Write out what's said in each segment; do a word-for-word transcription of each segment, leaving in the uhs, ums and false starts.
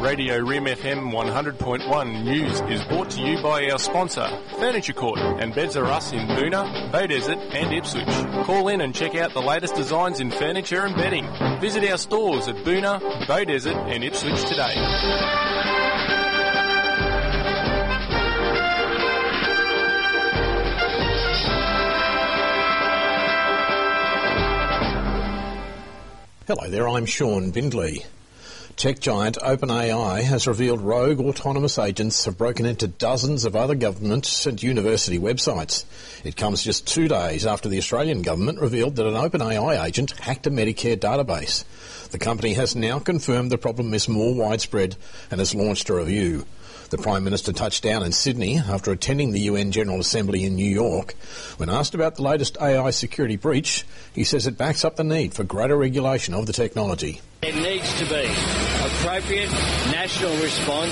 Radio Rim F M one hundred point one News is brought to you by our sponsor, Furniture Court and Beds R Us in Boonah, Beaudesert and Ipswich. Call in and check out the latest designs in furniture and bedding. Visit our stores at Boonah, Beaudesert and Ipswich today. Hello there, I'm Sean Bindley. Tech giant OpenAI has revealed rogue autonomous agents have broken into dozens of other government and university websites. It comes just two days after the Australian government revealed that an OpenAI agent hacked a Medicare database. The company has now confirmed the problem is more widespread and has launched a review. The Prime Minister touched down in Sydney after attending the U N General Assembly in New York. When asked about the latest A I security breach, he says it backs up the need for greater regulation of the technology. It needs to be appropriate national response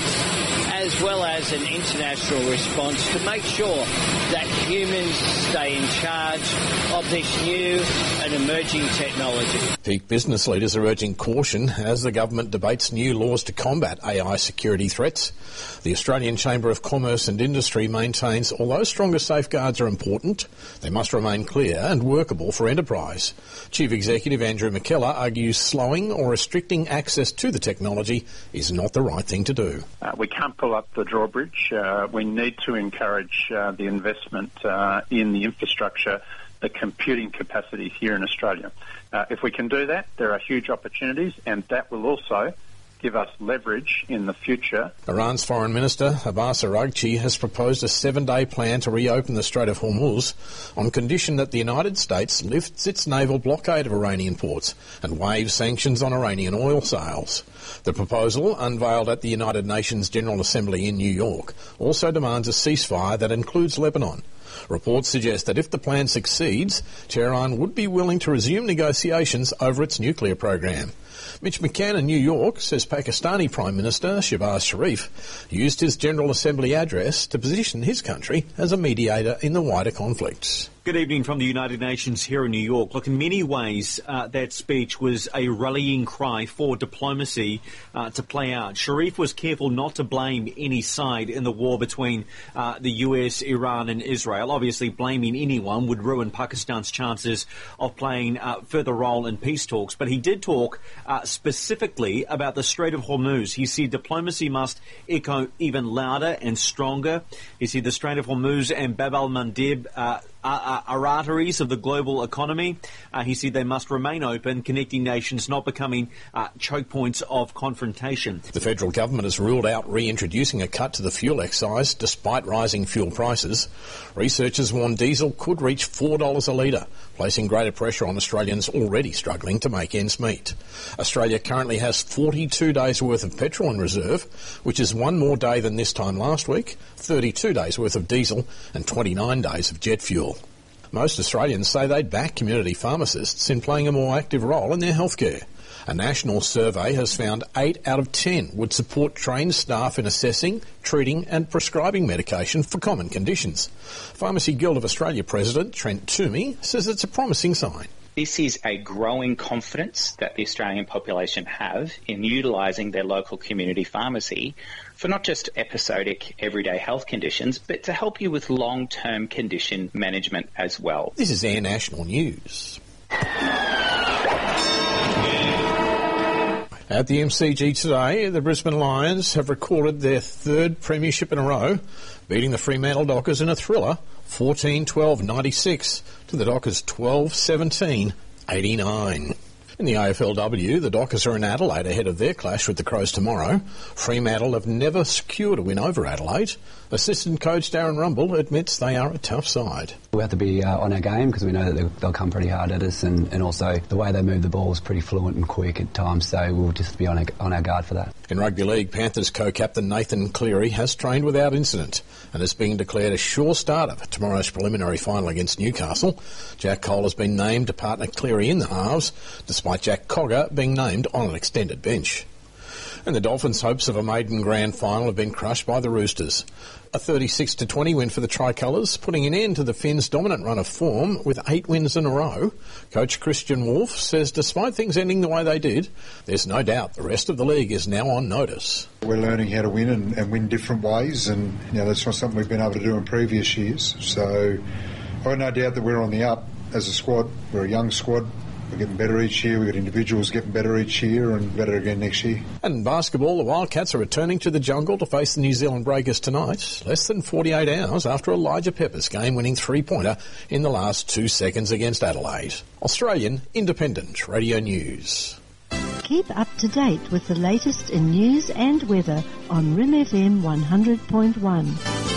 as well as an international response to make sure that humans stay in charge of this new and emerging technology. Peak business leaders are urging caution as the government debates new laws to combat A I security threats. The Australian Chamber of Commerce and Industry maintains although stronger safeguards are important, they must remain clear and workable for enterprise. Chief Executive Andrew McKellar argues slowing or restricting access to the technology is not the right thing to do. Uh, we can't pull up the drawbridge. Uh, we need to encourage uh, the investment uh, in the infrastructure, the computing capacity here in Australia. Uh, if we can do that, there are huge opportunities, and that will also give us leverage in the future. Iran's Foreign Minister Abbas Araghchi has proposed a seven-day plan to reopen the Strait of Hormuz on condition that the United States lifts its naval blockade of Iranian ports and waives sanctions on Iranian oil sales. The proposal, unveiled at the United Nations General Assembly in New York, also demands a ceasefire that includes Lebanon. Reports suggest that if the plan succeeds, Tehran would be willing to resume negotiations over its nuclear program. Mitch McCann in New York says Pakistani Prime Minister Shehbaz Sharif used his General Assembly address to position his country as a mediator in the wider conflicts. Good evening from the United Nations here in New York. Look, in many ways, uh, that speech was a rallying cry for diplomacy uh, to play out. Sharif was careful not to blame any side in the war between uh, the U S, Iran and Israel. Obviously, blaming anyone would ruin Pakistan's chances of playing a further role in peace talks. But he did talk uh, specifically about the Strait of Hormuz. He said diplomacy must echo even louder and stronger. He said the Strait of Hormuz and Bab al-Mandeb uh, Are, are arteries of the global economy. Uh, he said they must remain open, connecting nations, not becoming uh, choke points of confrontation. The federal government has ruled out reintroducing a cut to the fuel excise despite rising fuel prices. Researchers warn diesel could reach four dollars a litre, placing greater pressure on Australians already struggling to make ends meet. Australia currently has forty-two days' worth of petrol in reserve, which is one more day than this time last week, thirty-two days' worth of diesel and twenty-nine days of jet fuel. Most Australians say they'd back community pharmacists in playing a more active role in their healthcare. A national survey has found eight out of ten would support trained staff in assessing, treating and prescribing medication for common conditions. Pharmacy Guild of Australia President Trent Toomey says it's a promising sign. This is a growing confidence that the Australian population have in utilising their local community pharmacy for not just episodic everyday health conditions, but to help you with long-term condition management as well. This is Air National News. At the M C G today, the Brisbane Lions have recorded their third premiership in a row, beating the Fremantle Dockers in a thriller, fourteen twelve ninety-six to the Dockers twelve seventeen eighty-nine. In the A F L W, the Dockers are in Adelaide ahead of their clash with the Crows tomorrow. Fremantle have never secured a win over Adelaide. Assistant coach Darren Rumble admits they are a tough side. We have to be uh, on our game because we know that they'll, they'll come pretty hard at us, and, and also the way they move the ball is pretty fluent and quick at times, so we'll just be on our, on our guard for that. In rugby league, Panthers co-captain Nathan Cleary has trained without incident and is being declared a sure starter for tomorrow's preliminary final against Newcastle. Jack Cole has been named to partner Cleary in the halves, despite Jack Cogger being named on an extended bench. And the Dolphins' hopes of a maiden grand final have been crushed by the Roosters. A thirty-six to twenty win for the Tricolours, putting an end to the Finns' dominant run of form with eight wins in a row. Coach Christian Wolf says despite things ending the way they did, there's no doubt the rest of the league is now on notice. We're learning how to win and, and win different ways, and you know, that's not something we've been able to do in previous years. So I've got no doubt that we're on the up as a squad. We're a young squad. We're getting better each year. We've got individuals getting better each year and better again next year. And in basketball, the Wildcats are returning to the jungle to face the New Zealand Breakers tonight, less than forty-eight hours after Elijah Pepper's game-winning three-pointer in the last two seconds against Adelaide. Australian Independent Radio News. Keep up to date with the latest in news and weather on R I M F M one hundred point one.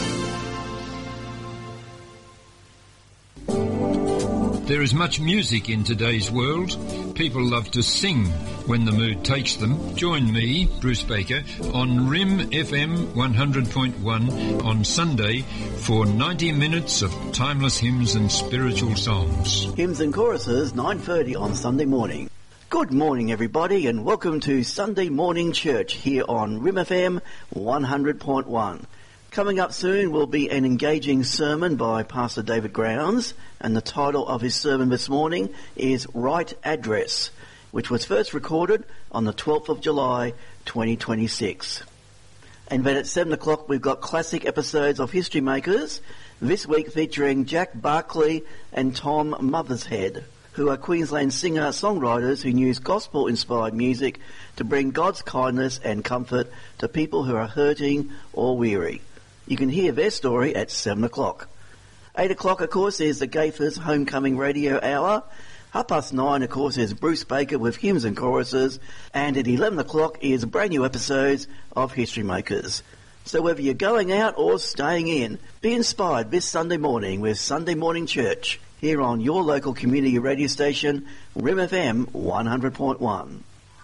There is much music in today's world. People love to sing when the mood takes them. Join me, Bruce Baker, on R I M F M one hundred point one on Sunday for ninety minutes of timeless hymns and spiritual songs. Hymns and choruses, nine thirty on Sunday morning. Good morning, everybody, and welcome to Sunday Morning Church here on R I M F M one hundred point one. Coming up soon will be an engaging sermon by Pastor David Grounds, and the title of his sermon this morning is Right Address, which was first recorded on the twelfth of July twenty twenty-six. And then at seven o'clock we've got classic episodes of History Makers, this week featuring Jack Barclay and Tom Mothershead, who are Queensland singer-songwriters who use gospel-inspired music to bring God's kindness and comfort to people who are hurting or weary. You can hear their story at seven o'clock. eight o'clock, of course, is the Gaithers Homecoming Radio Hour. Half past nine, of course, is Bruce Baker with hymns and choruses. And at eleven o'clock is brand new episodes of History Makers. So whether you're going out or staying in, be inspired this Sunday morning with Sunday Morning Church here on your local community radio station, R I M F M one hundred point one.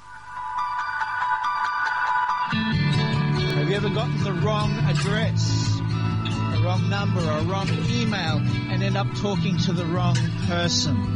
Have you ever gotten the wrong address, a wrong number, or a wrong email, and end up talking to the wrong person?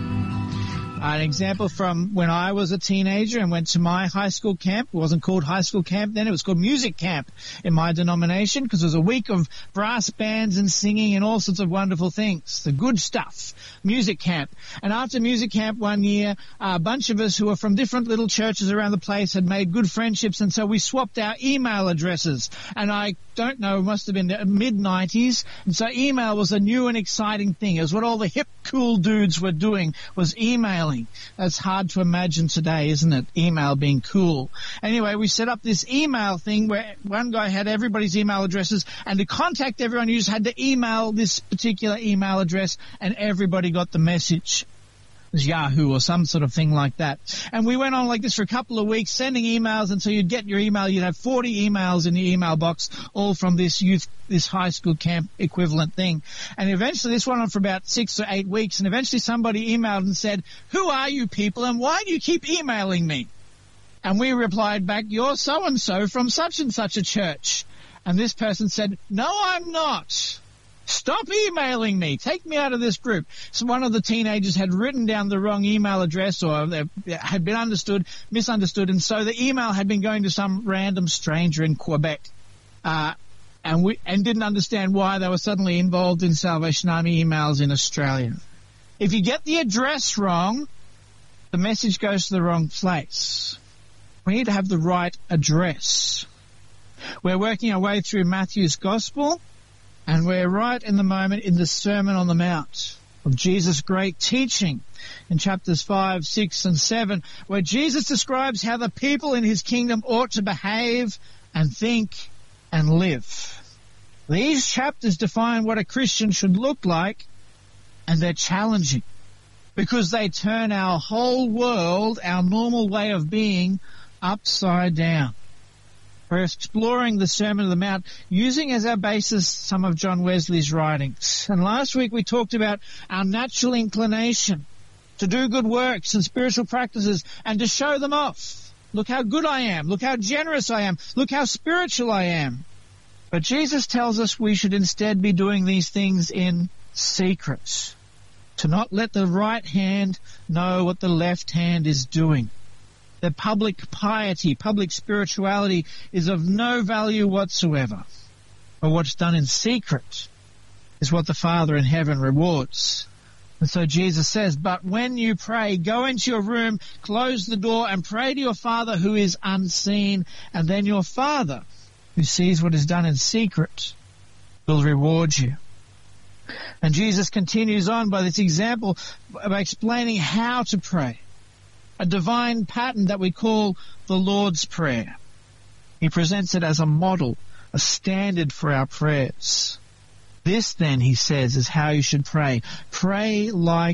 An example from when I was a teenager and went to my high school camp. It wasn't called high school camp then. It was called music camp in my denomination because it was a week of brass bands and singing and all sorts of wonderful things. The good stuff. Music camp. And after music camp one year, a bunch of us who were from different little churches around the place had made good friendships, and so we swapped our email addresses. And I don't know, it must have been the mid nineties. And so email was a new and exciting thing. It was what all the hip, cool dudes were doing, was emailing. That's hard to imagine today, isn't it? Email being cool. Anyway, we set up this email thing where one guy had everybody's email addresses, and to contact everyone, you just had to email this particular email address, and everybody got the message. It was Yahoo or some sort of thing like that. And we went on like this for a couple of weeks, sending emails, and so you'd get your email, you'd have forty emails in the email box, all from this youth, this high school camp equivalent thing. And eventually this went on for about six or eight weeks, and eventually somebody emailed and said, "Who are you people, and why do you keep emailing me?" And we replied back, "You're so-and-so from such and such a church." And this person said, "No, I'm not. Stop emailing me. Take me out of this group." So one of the teenagers had written down the wrong email address, or had been understood, misunderstood, and so the email had been going to some random stranger in Quebec, uh, and we and didn't understand why they were suddenly involved in Salvation Army emails in Australia. If you get the address wrong, the message goes to the wrong place. We need to have the right address. We're working our way through Matthew's Gospel, and we're right in the moment in the Sermon on the Mount of Jesus' great teaching in chapters five, six, and seven, where Jesus describes how the people in his kingdom ought to behave and think and live. These chapters define what a Christian should look like, and they're challenging because they turn our whole world, our normal way of being, upside down. We're exploring the Sermon on the Mount using as our basis some of John Wesley's writings. And last week we talked about our natural inclination to do good works and spiritual practices and to show them off. Look how good I am. Look how generous I am. Look how spiritual I am. But Jesus tells us we should instead be doing these things in secret, to not let the right hand know what the left hand is doing. that public piety, public spirituality is of no value whatsoever. But what's done in secret is what the Father in heaven rewards. And so Jesus says, but when you pray, go into your room, close the door, and pray to your Father who is unseen, and then your Father, who sees what is done in secret, will reward you. And Jesus continues on by this example by explaining how to pray, a divine pattern that we call the Lord's Prayer. He presents it as a model, a standard for our prayers. This, then, he says, is how you should pray. Pray like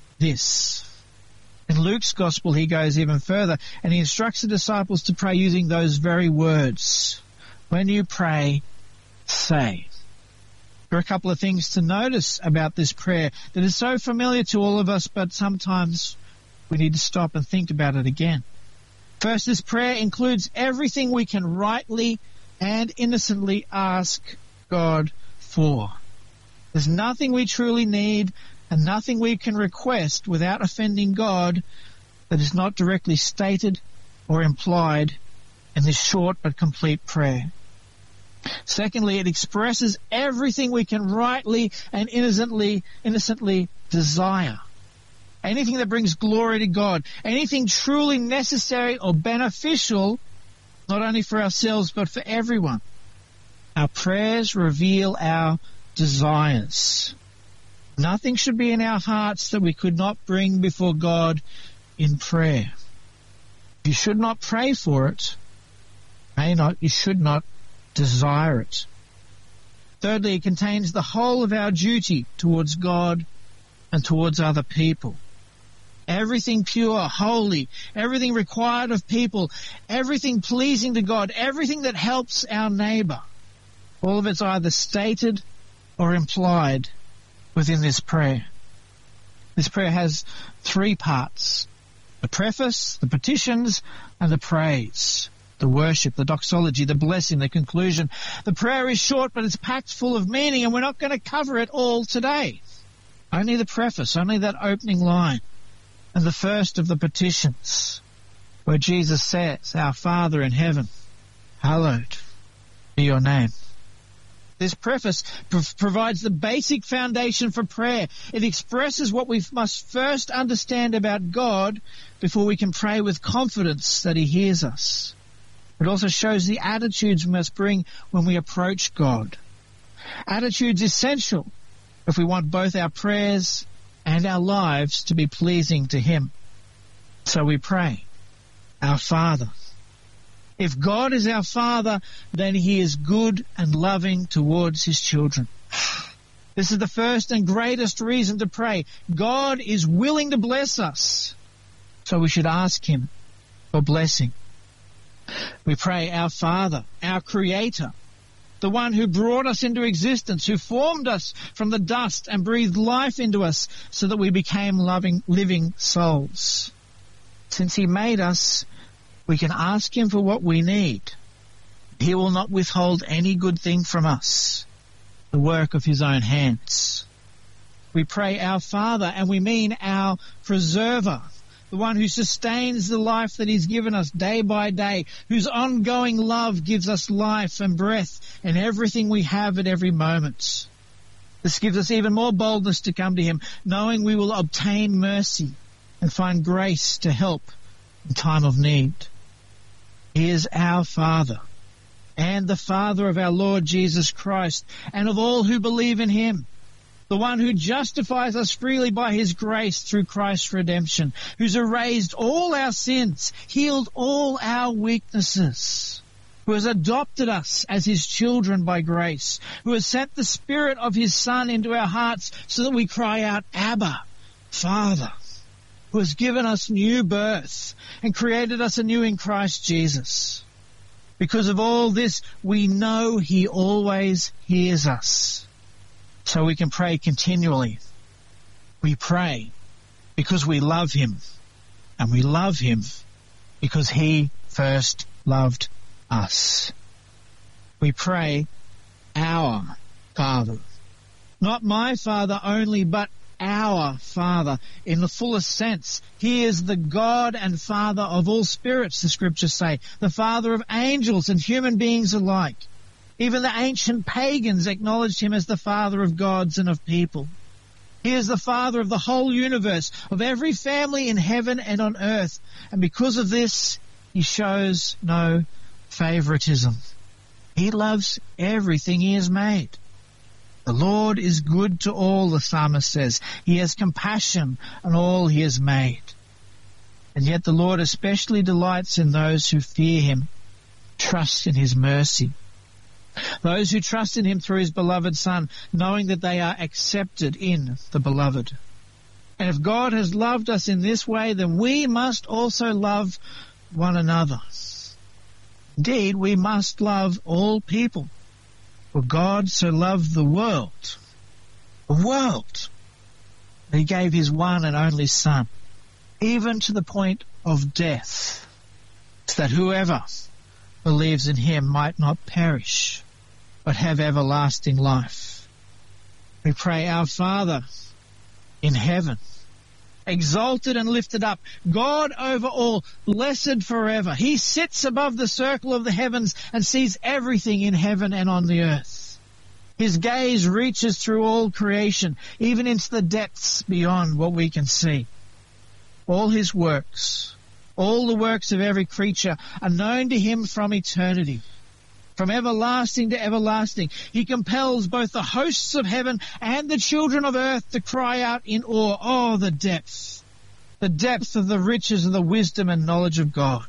this. In Luke's Gospel, he goes even further, and he instructs the disciples to pray using those very words. When you pray, say. There are a couple of things to notice about this prayer that is so familiar to all of us, but sometimes we need to stop and think about it again. First, this prayer includes everything we can rightly and innocently ask God for. There's nothing we truly need and nothing we can request without offending God that is not directly stated or implied in this short but complete prayer. Secondly, it expresses everything we can rightly and innocently, innocently desire. Anything that brings glory to God, anything truly necessary or beneficial, not only for ourselves but for everyone. Our prayers reveal our desires. Nothing should be in our hearts that we could not bring before God in prayer. You should not pray for it. May not, you should not desire it. Thirdly, it contains the whole of our duty towards God and towards other people. Everything pure, holy, everything required of people, everything pleasing to God, everything that helps our neighbour. All of it's either stated or implied within this prayer. This prayer has three parts: the preface, the petitions, and the praise. The worship, the doxology, the blessing, the conclusion. The prayer is short, but it's packed full of meaning, and we're not going to cover it all today. Only the preface, only that opening line. And the first of the petitions, where Jesus says, Our Father in heaven, hallowed be your name. This preface pr- provides the basic foundation for prayer. It expresses what we must first understand about God before we can pray with confidence that he hears us. It also shows the attitudes we must bring when we approach God. Attitudes essential if we want both our prayers and our lives to be pleasing to him. So we pray, Our Father. If God is our Father, then he is good and loving towards his children. This is the first and greatest reason to pray. God is willing to bless us, so we should ask him for blessing. We pray, Our Father, our Creator, the one who brought us into existence, who formed us from the dust and breathed life into us so that we became loving, living souls. Since he made us, we can ask him for what we need. He will not withhold any good thing from us, the work of his own hands. We pray, Our Father, and we mean our Preserver, the one who sustains the life that he's given us day by day, whose ongoing love gives us life and breath and everything we have at every moment. This gives us even more boldness to come to him, knowing we will obtain mercy and find grace to help in time of need. He is our Father and the Father of our Lord Jesus Christ and of all who believe in him. The one who justifies us freely by his grace through Christ's redemption, who's erased all our sins, healed all our weaknesses, who has adopted us as his children by grace, who has sent the Spirit of his Son into our hearts so that we cry out, Abba, Father, who has given us new birth and created us anew in Christ Jesus. Because of all this, we know he always hears us. So we can pray continually. We pray because we love him, and we love him because he first loved us. We pray, Our Father. Not my Father only, but our Father in the fullest sense. He is the God and Father of all spirits, the Scriptures say, the Father of angels and human beings alike. Even the ancient pagans acknowledged him as the Father of gods and of people. He is the Father of the whole universe, of every family in heaven and on earth. And because of this, he shows no favoritism. He loves everything he has made. The Lord is good to all, the psalmist says. He has compassion on all he has made. And yet the Lord especially delights in those who fear him, trust in his mercy. Those who trust in him through his beloved Son, knowing that they are accepted in the beloved. And if God has loved us in this way, then we must also love one another. Indeed, we must love all people. For God so loved the world, the world, that he gave his one and only Son, even to the point of death, so that whoever believes in him might not perish, but have everlasting life. We pray, Our Father in heaven, exalted and lifted up, God over all, blessed forever. He sits above the circle of the heavens and sees everything in heaven and on the earth. His gaze reaches through all creation, even into the depths beyond what we can see. All his works, all the works of every creature are known to him from eternity. From everlasting to everlasting, he compels both the hosts of heaven and the children of earth to cry out in awe. Oh, the depth, the depth of the riches of the wisdom and knowledge of God.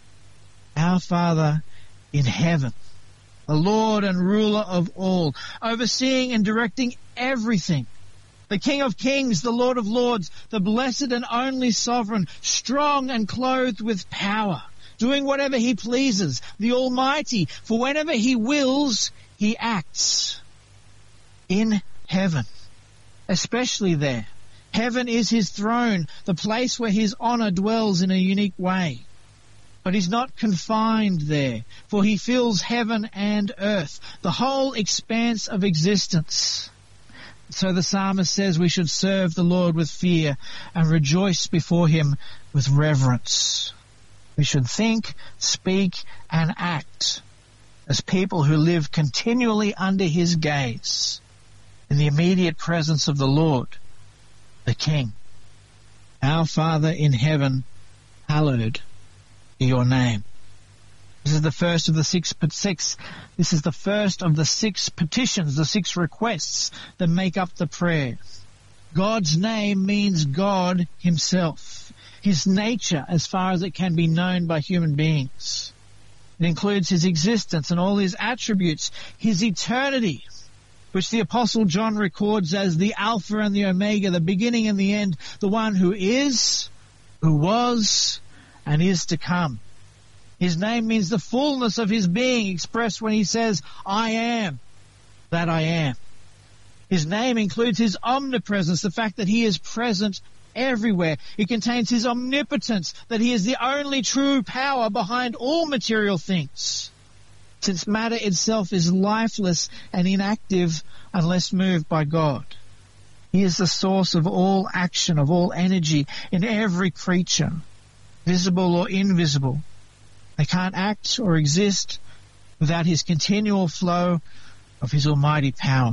Our Father in heaven, the Lord and ruler of all, overseeing and directing everything. The King of kings, the Lord of lords, the blessed and only sovereign, strong and clothed with power, doing whatever he pleases, the Almighty, for whenever he wills, he acts. In heaven, especially there. Heaven is his throne, the place where his honor dwells in a unique way. But he's not confined there, for he fills heaven and earth, the whole expanse of existence. So the psalmist says we should serve the Lord with fear and rejoice before him with reverence. We should think, speak, and act as people who live continually under his gaze in the immediate presence of the Lord, the King. Our Father in heaven, hallowed be your name. This is the first of the six, six. This is the first of the six petitions, the six requests that make up the prayer. God's name means God himself, his nature as far as it can be known by human beings. It includes his existence and all his attributes, his eternity, which the Apostle John records as the Alpha and the Omega, the beginning and the end, the one who is, who was, and is to come. His name means the fullness of his being expressed when he says, I am that I am. His name includes his omnipresence, the fact that he is present everywhere. It contains his omnipotence, that he is the only true power behind all material things, since matter itself is lifeless and inactive unless moved by God. He is the source of all action, of all energy in every creature, visible or invisible. They can't act or exist without his continual flow of his almighty power.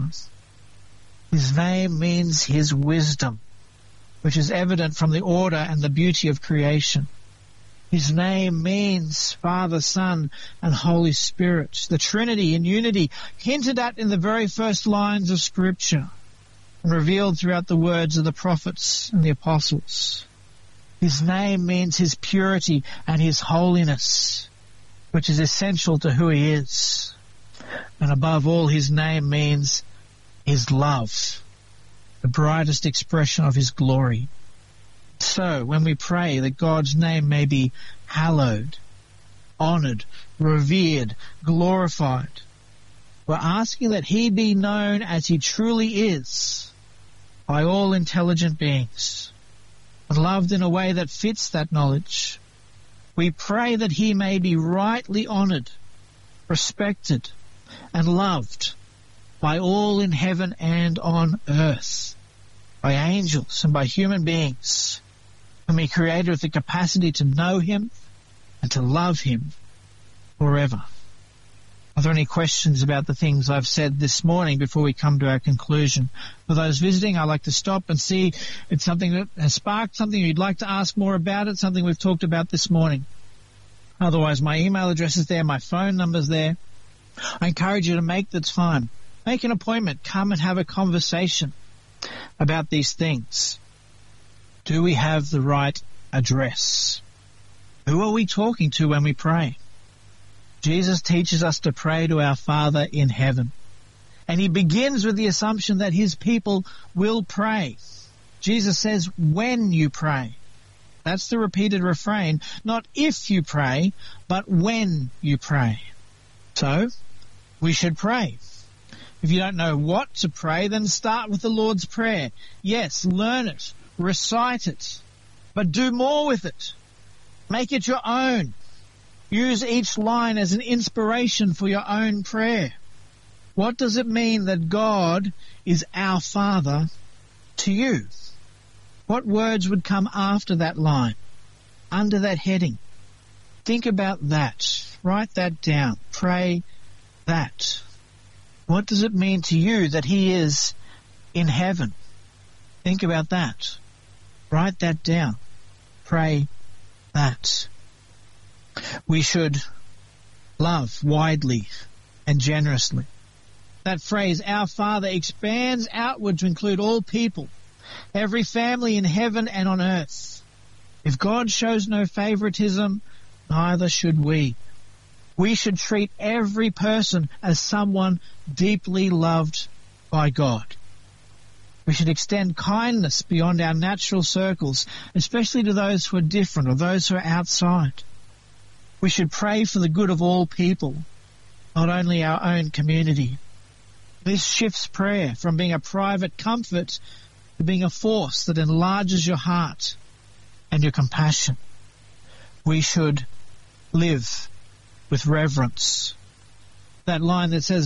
His name means his wisdom, which is evident from the order and the beauty of creation. His name means Father, Son, and Holy Spirit, the Trinity in unity, hinted at in the very first lines of Scripture and revealed throughout the words of the prophets and the apostles. His name means his purity and his holiness, which is essential to who he is. And above all, his name means his love, the brightest expression of his glory. So, when we pray that God's name may be hallowed, honored, revered, glorified, we're asking that he be known as he truly is by all intelligent beings, and loved in a way that fits that knowledge. We pray that he may be rightly honored, respected, and loved by all in heaven and on earth, by angels and by human beings, whom he created with the capacity to know him and to love him forever. Are there any questions about the things I've said this morning before we come to our conclusion? For those visiting, I'd like to stop and see if it's something that has sparked something you'd like to ask more about it, something we've talked about this morning. Otherwise, my email address is there, my phone number's there. I encourage you to make the time. Make an appointment. Come and have a conversation about these things. Do we have the right address? Who are we talking to when we pray? Jesus teaches us to pray to our Father in heaven. And he begins with the assumption that his people will pray. Jesus says, when you pray. That's the repeated refrain. Not if you pray, but when you pray. So, we should pray. If you don't know what to pray, then start with the Lord's Prayer. Yes, learn it, recite it, but do more with it. Make it your own. Use each line as an inspiration for your own prayer. What does it mean that God is our Father to you? What words would come after that line, under that heading? Think about that. Write that down. Pray that. What does it mean to you that he is in heaven? Think about that. Write that down. Pray that. We should love widely and generously. That phrase, our Father, expands outward to include all people, every family in heaven and on earth. If God shows no favoritism, neither should we. We should treat every person as someone deeply loved by God. We should extend kindness beyond our natural circles, especially to those who are different or those who are outside. We should pray for the good of all people, not only our own community. This shifts prayer from being a private comfort to being a force that enlarges your heart and your compassion. We should live with reverence. That line that says,